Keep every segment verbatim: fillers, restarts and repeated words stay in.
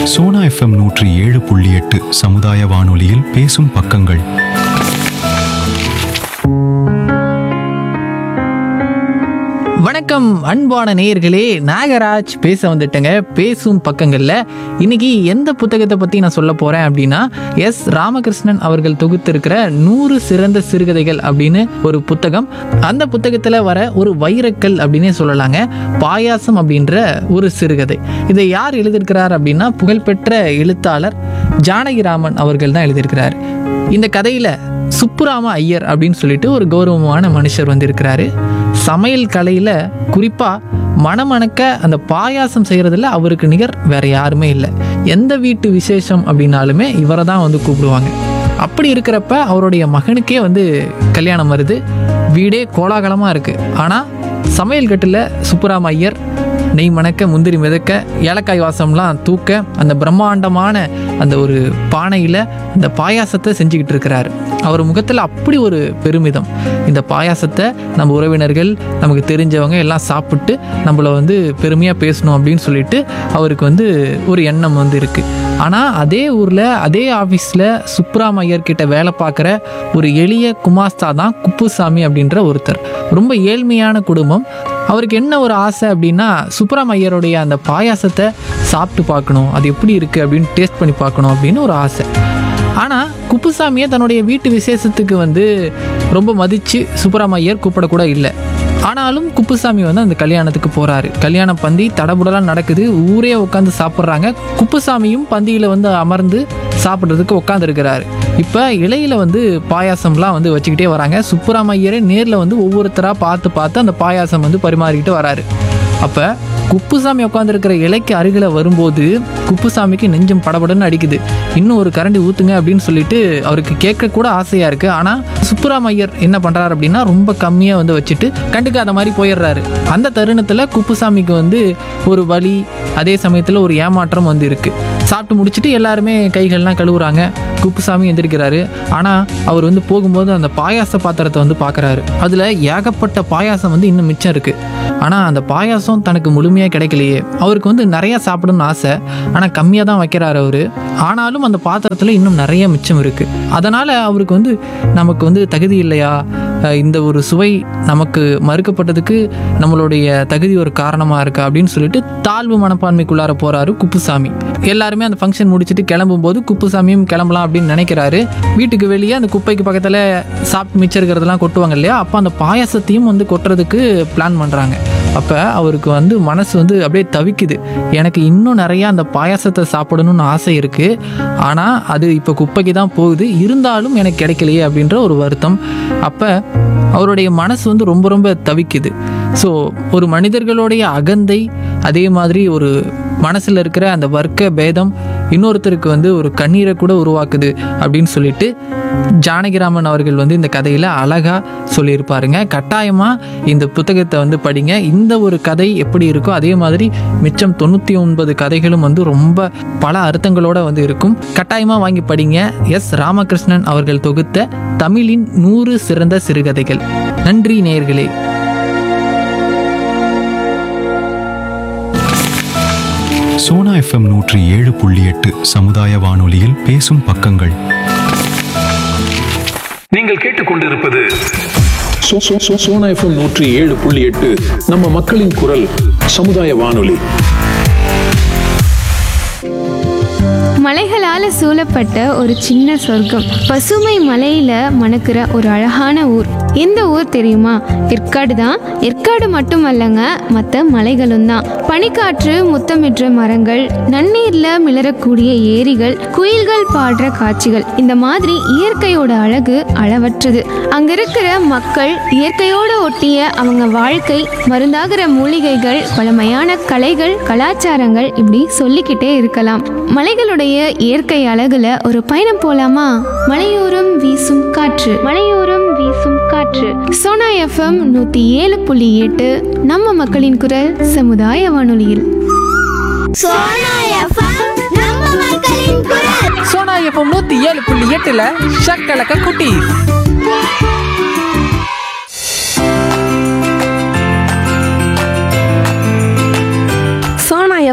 Sona FM நூற்றி ஏழு புள்ளி எட்டு சமுதாய வானொலியில் பேசும் பக்கங்கள். வணக்கம் அன்பான நேயர்களே, நாகராஜ் பேச வந்துட்டேங்க. பேசும் பக்கங்களில் இன்னைக்கு எந்த புத்தகத்தை பற்றி நான் சொல்ல போகிறேன் அப்படின்னா, எஸ் ராமகிருஷ்ணன் அவர்கள் தொகுத்திருக்கிற நூறு சிறந்த சிறுகதைகள் அப்படின்னு ஒரு புத்தகம். அந்த புத்தகத்தில் வர ஒரு வைரக்கல் அப்படின்னே சொல்லலாங்க. பாயாசம் அப்படின்ற ஒரு சிறுகதை. இதை யார் எழுதியிருக்கிறார் அப்படின்னா, புகழ்பெற்ற எழுத்தாளர் ஜானகிராமன் அவர்கள் தான் எழுதியிருக்கிறார். இந்த கதையில் சுப்புராம ஐயர் அப்படின்னு சொல்லிட்டு ஒரு கௌரவமான மனுஷர் வந்திருக்கிறாரு. சமையல் கலையில் குறிப்பாக மணமணக்க அந்த பாயாசம் செய்கிறதுல அவருக்கு நிகர் வேற யாருமே இல்லை. எந்த வீட்டு விசேஷம் அப்படின்னாலுமே இவரை தான் வந்து கூப்பிடுவாங்க. அப்படி இருக்கிறப்ப அவருடைய மகனுக்கே வந்து கல்யாணம் வருது. வீடே கோலாகலமாக இருக்குது. ஆனால் சமையல் கட்டில் சுப்புராம ஐயர் நெய் மணக்க, முந்திரி மிதக்க, ஏலக்காய் வாசம்லாம் தூக்க அந்த பிரம்மாண்டமான அந்த ஒரு பானையில் இந்த பாயாசத்தை செஞ்சுக்கிட்டு இருக்கிறாரு. அவர் முகத்தில் அப்படி ஒரு பெருமிதம். இந்த பாயாசத்தை நம்ம உறவினர்கள், நமக்கு தெரிஞ்சவங்க எல்லாம் சாப்பிட்டு நம்மளை வந்து பெருமையாக பேசணும் அப்படின்னு சொல்லிட்டு அவருக்கு வந்து ஒரு எண்ணம் வந்து இருக்குது. ஆனால் அதே ஊரில் அதே ஆஃபீஸில் சுப்புராம ஐயர்கிட்ட வேலை பார்க்குற ஒரு எளிய குமாஸ்தா தான் குப்புசாமி அப்படின்ற ஒருத்தர். ரொம்ப ஏழ்மையான குடும்பம். அவருக்கு என்ன ஒரு ஆசை அப்படின்னா, சுப்புராம ஐயருடைய அந்த பாயாசத்தை சாப்பிட்டு பார்க்கணும், அது எப்படி இருக்குது அப்படின்னு டேஸ்ட் பண்ணி பார்க்கணும் அப்படின்னு ஒரு ஆசை. ஆனால் குப்புசாமியை தன்னுடைய வீட்டு விசேஷத்துக்கு வந்து ரொம்ப மதித்து சுப்புராம ஐயர் கூப்பிடக்கூட இல்லை. ஆனாலும் குப்புசாமி வந்து அந்த கல்யாணத்துக்கு போகிறாரு. கல்யாண பந்தி தடபுடலாம் நடக்குது. ஊரே உட்காந்து சாப்பிட்றாங்க. குப்புசாமியும் பந்தியில் வந்து அமர்ந்து சாப்பிட்றதுக்கு உட்காந்துருக்கிறாரு. இப்போ இலையில வந்து பாயாசம்லாம் வந்து வச்சுக்கிட்டே வராங்க. சுப்புராம ஐயரே நேரில் வந்து ஒவ்வொருத்தராக பார்த்து பார்த்து அந்த பாயாசம் வந்து பரிமாறிக்கிட்டு வராரு. அப்போ குப்புசாமி உட்காந்துருக்கிற இலைக்கு அருகில் வரும்போது குப்புசாமிக்கு நெஞ்சம் படபடன்னு அடிக்குது. இன்னும் ஒரு கரண்டி ஊற்றுங்க அப்படின்னு சொல்லிட்டு அவருக்கு கேட்க கூட ஆசையாக இருக்குது. ஆனால் சுப்புராம ஐயர் என்ன பண்ணுறாரு அப்படின்னா, ரொம்ப கம்மியாக வந்து வச்சுட்டு கண்டுக்காத மாதிரி போயிடுறாரு. அந்த தருணத்தில் குப்புசாமிக்கு வந்து ஒரு வலி, அதே சமயத்தில் ஒரு ஏமாற்றம் வந்து இருக்குது. சாப்பிட்டு முடிச்சுட்டு எல்லாருமே கைகள்லாம் கழுவுறாங்க. குப்புசாமி எந்திரிக்கிறாரு. ஆனால் அவர் வந்து போகும்போது அந்த பாயாச பாத்திரத்தை வந்து பார்க்குறாரு. அதில் ஏகப்பட்ட பாயாசம் வந்து இன்னும் மிச்சம் இருக்குது. ஆனால் அந்த பாயாசம் தனக்கு முழுமையாக கிடைக்கலையே. அவருக்கு வந்து நிறையா சாப்பிடணும்னு ஆசை, ஆனால் கம்மியாக தான் வைக்கிறாரு அவர். ஆனாலும் அந்த பாத்திரத்தில் இன்னும் நிறைய மிச்சம் இருக்குது. அதனால் அவருக்கு வந்து நமக்கு வந்து தகுதி இல்லையா, இந்த ஒரு சுவை நமக்கு மறுக்கப்பட்டதுக்கு நம்மளுடைய தகுதி ஒரு காரணமாக இருக்கா அப்படின்னு சொல்லிட்டு தாழ்வு மனப்பான்மைக்குள்ளார போகிறாரு குப்புசாமி. எல்லாருமே அந்த ஃபங்க்ஷன் முடிச்சுட்டு கிளம்பும்போது குப்புசாமியும் கிளம்பலாம் அப்படின்னு நினைக்கிறாரு. வீட்டுக்கு வெளியே அந்த குப்பைக்கு பக்கத்தில் சாப்பிட்டு மிச்சம் இருக்கிறதெல்லாம் கொட்டுவாங்க இல்லையா, அப்போ அந்த பாயாசத்தையும் வந்து கொட்டுறதுக்கு பிளான் பண்ணுறாங்க. அப்போ அவருக்கு வந்து மனசு வந்து அப்படியே தவிக்குது. எனக்கு இன்னும் நிறையா அந்த பாயாசத்தை சாப்பிடணும்னு ஆசை இருக்குது, ஆனால் அது இப்போ குப்பைக்கு தான் போகுது, இருந்தாலும் எனக்கு கிடைக்கலையே அப்படின்ற ஒரு வருத்தம். அப்போ அவருடைய மனசு வந்து ரொம்ப ரொம்ப தவிக்குது. ஸோ ஒரு மனிதர்களுடைய அகந்தை, அதே மாதிரி ஒரு மனசில் இருக்கிற அந்த வர்க்க பேதம் இன்னொருத்தருக்கு வந்து ஒரு கண்ணீரை கூட உருவாக்குது அப்படின்னு சொல்லிட்டு ஜானகிராமன் அவர்கள் வந்து இந்த கதையில் அழகாக சொல்லியிருப்பாருங்க. கட்டாயமாக இந்த புத்தகத்தை வந்து படிங்க. இந்த ஒரு கதை எப்படி இருக்கோ அதே மாதிரி மிச்சம் தொண்ணூற்றி ஒன்பது கதைகளும் வந்து ரொம்ப பல அர்த்தங்களோடு வந்து இருக்கும். கட்டாயமாக வாங்கி படிங்க. எஸ் ராமகிருஷ்ணன் அவர்கள் தொகுத்த தமிழின் நூறு சிறந்த சிறுகதைகள். நன்றி நேயர்களே. சோனா எஃப்எம் நூற்றி ஏழு புள்ளி எட்டு சமுதாய வானொலியில் பேசும் பக்கங்கள். நீங்கள் கேட்டுக்கொண்டிருப்பது சோனா எஃப்எம் நூற்றி ஏழு புள்ளி எட்டு நம்ம மக்களின் குரல் சமுதாய வானொலி. மலைகளால சூழப்பட்ட ஒரு சின்ன சொர்க்கம், பசுமை மலையில மணக்கிற ஒரு அழகான ஊர். எந்த ஊர் தெரியுமா? ஏற்காடு தான். ஏற்காடு மட்டுமல்லங்க, மற்ற மலைகளும் தான். பனிக்காற்று முத்தமிடுற மரங்கள், நன்னீர்ல மிளறக்கூடிய ஏரிகள், குயில்கள் பாடுற காட்சிகள், இந்த மாதிரி இயற்கையோட அழகு அளவற்றது. அங்க இருக்கிற மக்கள், இயற்கையோட ஒட்டிய அவங்க வாழ்க்கை, மருந்தாகிற மூலிகைகள், பழமையான கலைகள், கலாச்சாரங்கள், இப்படி சொல்லிக்கிட்டே இருக்கலாம். மலைகளுடைய இயற்கை அழகுல ஒரு பயணம் போலாமா? மலையோரம் வீசும் காற்று, மலையோரம் வீசும் காற்று. சோனா எஃப்எம் நூத்தி ஏழு புள்ளி எட்டு நம்ம மக்களின் குரல் சமுதாய வானொலியில். சோனா எஃப்எம் நூத்தி ஏழு புள்ளி எட்டுல ஷக்கலக்க குட்டி.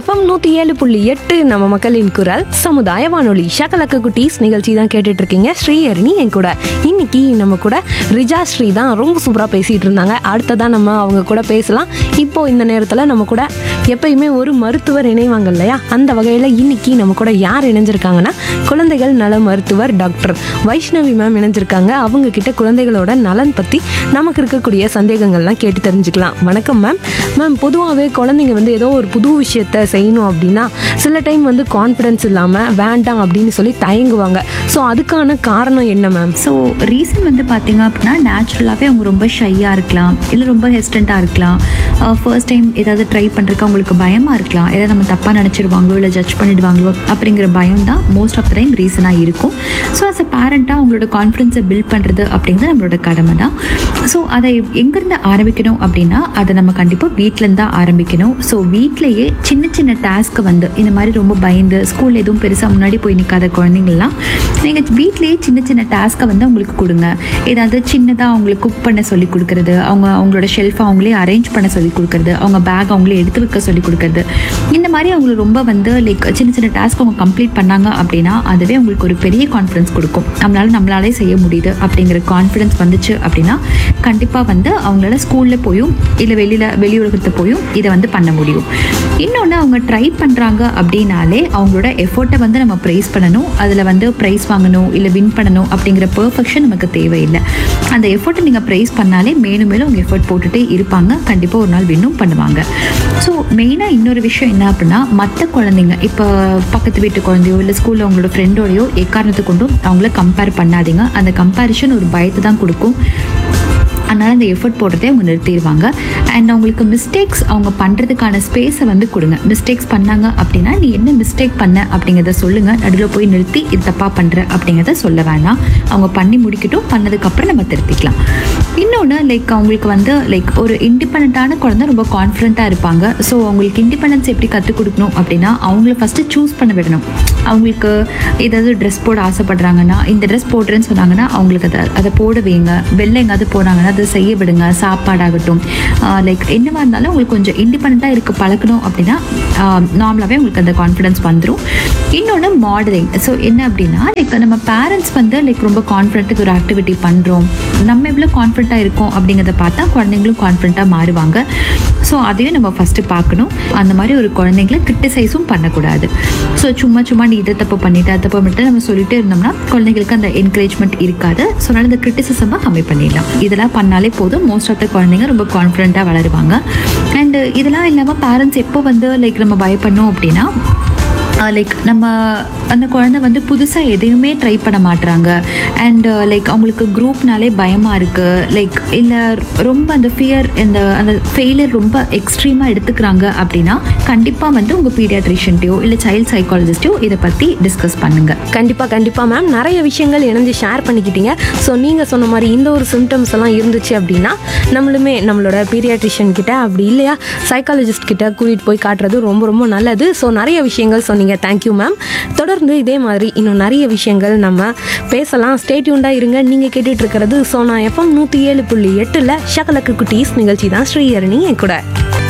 எஃப்எம் நூற்றி ஏழு புள்ளி எட்டு நம்ம மக்களின் குரல் சமுதாய வானொலி ஷகலக்க குட்டீஸ் நிகழ்ச்சி தான் கேட்டுட்டு இருக்கீங்க. ஸ்ரீஹரணி என் கூட. இன்னைக்கு நம்ம கூட ரிஜா ஸ்ரீ தான் ரொம்ப சூப்பராக பேசிகிட்டு இருந்தாங்க. அடுத்ததான் நம்ம அவங்க கூட பேசலாம். இப்போ இந்த நேரத்தில் நம்ம கூட எப்பயுமே ஒரு மருத்துவர் இணைவாங்க இல்லையா, அந்த வகையில் இன்னைக்கு நம்ம கூட யார் இணைஞ்சிருக்காங்கன்னா குழந்தைகள் நல மருத்துவர் டாக்டர் வைஷ்ணவி மேம் இணைஞ்சிருக்காங்க. அவங்க கிட்ட குழந்தைகளோட நலன் பற்றி நமக்கு இருக்கக்கூடிய சந்தேகங்கள்லாம் கேட்டு தெரிஞ்சுக்கலாம். வணக்கம் மேம். மேம், பொதுவாகவே குழந்தைங்க வந்து ஏதோ ஒரு புது விஷயத்த செய்யணும் அப்படின்னா சில டைம் வந்து கான்ஃபிடென்ஸ் இல்லாமல் வேண்டாம் அப்படின்னு சொல்லி தயங்குவாங்க. ஸோ அதுக்கான காரணம் என்ன மேம்? ஸோ ரீசன் வந்து பார்த்தீங்க அப்படின்னா நேச்சுரலாகவே அவங்க ரொம்ப ஷையாக இருக்கலாம், இல்லை ரொம்ப ஹெஸ்டண்ட்டாக இருக்கலாம். ஃபர்ஸ்ட் டைம் ஏதாவது ட்ரை பண்ணுறதுக்கு அவங்களுக்கு பயமாக இருக்கலாம். ஏதாவது நம்ம தப்பாக நினச்சிருவாங்களோ இல்லை ஜட்ஜ் பண்ணிடுவாங்களோ அப்படிங்கிற பயம் தான் மோஸ்ட் ஆஃப் த டைம் ரீசனாக இருக்கும். ஸோ அஸ் அ பேரண்ட்டாக அவங்களோட கான்ஃபிடென்ஸை பில்ட் பண்ணுறது அப்படிங்கிறது நம்மளோட கடமை தான். ஸோ அதை எங்கேருந்து ஆரம்பிக்கணும் அப்படின்னா அதை நம்ம கண்டிப்பாக வீட்டிலேருந்து தான் ஆரம்பிக்கணும். ஸோ வீட்டிலேயே சின்ன சின்ன டாஸ்க்கை வந்து இந்த மாதிரி ரொம்ப பயந்து ஸ்கூலில் எதுவும் பெருசாக முன்னாடி போய் நிற்காத குழந்தைங்கள்லாம் நீங்கள் வீட்டிலேயே சின்ன சின்ன டாஸ்க்கை வந்து அவங்களுக்கு கொடுங்க. ஏதாவது சின்னதாக அவங்களுக்கு குக் பண்ண சொல்லி கொடுக்குறது, அவங்க அவங்களோட ஷெல்ஃபை அவங்களே அரேஞ்ச் பண்ண சொல்லி கொடுக்குறது, அவங்க பேக் அவங்களே எடுத்து வைக்க சொல்லி கொடுக்குறது, இந்த மாதிரி அவங்களுக்கு ரொம்ப வந்து லைக் சின்ன சின்ன டாஸ்க் அவங்க கம்ப்ளீட் பண்ணாங்க அப்படின்னா அதுவே அவங்களுக்கு ஒரு பெரிய கான்ஃபிடன்ஸ் கொடுக்கும். நம்மளால நம்மளாலே செய்ய முடியுது அப்படிங்கிற கான்ஃபிடன்ஸ் வந்துச்சு அப்படின்னா கண்டிப்பாக வந்து அவங்களால ஸ்கூலில் போயும் இல்லை வெளியில் வெளி உலகத்தை போயும் இதை வந்து பண்ண முடியும். இன்னொன்று, அவங்க ட்ரை பண்ணுறாங்க அப்படின்னாலே அவங்களோட எஃபோர்ட்டை வந்து நம்ம ப்ரைஸ் பண்ணணும். அதில் வந்து ப்ரைஸ் வாங்கணும் இல்லை வின் பண்ணணும் அப்படிங்கிற பெர்ஃபெக்ஷன் நமக்கு தேவையில்லை. அந்த எஃபோர்ட்டை நீங்கள் ப்ரைஸ் பண்ணாலே மேலும் மேலும் அவங்க எஃபோர்ட் போட்டுகிட்டே இருப்பாங்க. கண்டிப்பாக ஒரு நாள் வின்னும் பண்ணுவாங்க. ஸோ மெயினாக இன்னொரு விஷயம் என்ன அப்படின்னா, மற்ற குழந்தைங்க இப்போ பக்கத்து வீட்டு குழந்தையோ இல்லை ஸ்கூலில் அவங்களோட ஃப்ரெண்டோடையோ எக்காரணத்தை கொண்டும் அவங்கள கம்பேர் பண்ணாதீங்க. அந்த கம்பேரிஷன் ஒரு பயத்தை தான் கொடுக்கும். அதனால் அந்த எஃபர்ட் போடுறதே அவங்க நிறுத்திடுவாங்க. அண்ட் அவங்களுக்கு மிஸ்டேக்ஸ் அவங்க பண்ணுறதுக்கான ஸ்பேஸை வந்து கொடுங்க. மிஸ்டேக்ஸ் பண்ணாங்க அப்படின்னா நீ என்ன மிஸ்டேக் பண்ண அப்படிங்கிறத சொல்லுங்கள். நடுவில் போய் நிறுத்தி இது தப்பாக பண்ணுற அப்படிங்கிறத சொல்ல வேணாம். அவங்க பண்ணி முடிக்கட்டும், பண்ணதுக்கப்புறம் நம்ம திருத்திக்கலாம். இன்னொன்று, லைக் அவங்களுக்கு வந்து லைக் ஒரு இண்டிபெண்ட்டான குழந்தை ரொம்ப கான்ஃபிடென்ட்டாக இருப்பாங்க. ஸோ அவங்களுக்கு இண்டிபெண்டன்ஸ் எப்படி கற்றுக் கொடுக்கணும் அப்படின்னா அவங்கள ஃபஸ்ட்டு சூஸ் பண்ண விடணும். அவங்களுக்கு ஏதாவது ட்ரெஸ் போட ஆசைப்படுறாங்கன்னா இந்த ட்ரெஸ் போடுறேன்னு சொன்னாங்கன்னா அவங்களுக்கு அதை அதை போட வைங்க. வெளில எங்காவது போகிறாங்கன்னா அதை செய்ய விடுங்க. சாப்பாடாகட்டும், லைக் என்னவா இருந்தாலும் உங்களுக்கு கொஞ்சம் இண்டிபெண்ட்டாக இருக்க பழக்கணும் அப்படின்னா நார்மலாகவே உங்களுக்கு அந்த கான்ஃபிடன்ஸ் வந்துடும். இன்னொன்று, மாடலிங். ஸோ என்ன அப்படின்னா லைக் நம்ம பேரண்ட்ஸ் வந்து லைக் ரொம்ப கான்ஃபிடென்ட்டுக்கு ஒரு ஆக்டிவிட்டி பண்ணுறோம், நம்ம எவ்வளோ கான்ஃபிடென்ட்டாக இருக்கோம் அப்படிங்கிறத பார்த்தா குழந்தைங்களும் கான்ஃபிடென்ட்டாக மாறுவாங்க. ஸோ அதையும் நம்ம ஃபஸ்ட்டு பார்க்கணும். அந்த மாதிரி ஒரு குழந்தைங்கள கிரிட்டிசைஸும் பண்ணக்கூடாது. ஸோ சும்மா சும்மா நீ இதை தப்பு பண்ணிட்டு அதை தப்பு பண்ணிட்டு நம்ம சொல்லிட்டே இருந்தோம்னா குழந்தைங்களுக்கு அந்த என்கரேஜ்மெண்ட் இருக்காது. ஸோ அதனால் அந்த கிரிட்டிசிசமாக கம்மி பண்ணிடலாம். இதெல்லாம் பண்ணாலே போதும், மோஸ்ட் ஆஃப் த குழந்தைங்க ரொம்ப கான்ஃபிடென்ட்டாக வளருவாங்க. அண்டு இதெல்லாம் இல்லாமல் பேரண்ட்ஸ் எப்போ வந்து லைக் நம்ம பயப்படணும் அப்படின்னா லைக் நம்ம அந்த குழந்தை வந்து புதுசாக எதையுமே ட்ரை பண்ண மாட்டுறாங்க. அண்ட் லைக் அவங்களுக்கு குரூப்னாலே பயமாக இருக்குது, லைக் இல்லை ரொம்ப அந்த ஃபியர் இந்த அந்த ஃபெயிலியர் ரொம்ப எக்ஸ்ட்ரீமாக எடுத்துக்கிறாங்க அப்படின்னா கண்டிப்பாக வந்து உங்கள் பீடியாட்ரிஷியன்ட்டையோ இல்லை சைல்ட் சைக்காலஜிஸ்ட்டையோ இதை பற்றி டிஸ்கஸ் பண்ணுங்கள். கண்டிப்பாக கண்டிப்பாக மேம், நிறைய விஷயங்கள் இணைஞ்சு ஷேர் பண்ணிக்கிட்டீங்க. ஸோ நீங்கள் சொன்ன மாதிரி இந்த ஒரு சிம்டம்ஸ் எல்லாம் இருந்துச்சு அப்படின்னா நம்மளுமே நம்மளோட பீடியாட்ரிஷியன் கிட்ட அப்படி இல்லையா சைக்காலஜிஸ்ட் கிட்ட கூட்டிகிட்டு போய் காட்டுறது ரொம்ப ரொம்ப நல்லது. ஸோ நிறைய விஷயங்கள் சொன்னீங்க. Thank you ma'am. தொடர்ந்து இதே மாதிரி இன்னும் நிறைய விஷயங்கள் நம்ம பேசலாம். ஸ்டே டியூன்டாக இருங்க. நீங்கள் கேட்டுட்டு இருக்கிறது சோனா எஃப்எம் நூற்றி ஏழு புள்ளி எட்டில் ஷகலக்கு குட்டீஸ் நிகழ்ச்சி தான். ஸ்ரீஹரணி என் கூட.